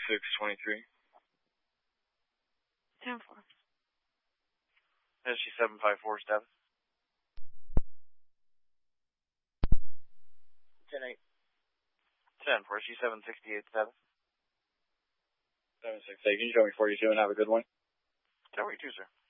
623. 10-4. SG 754 status. 10-8. 10-4, SG 768 status. 768. Can you show me 42 and have a good one? 10-42, sir.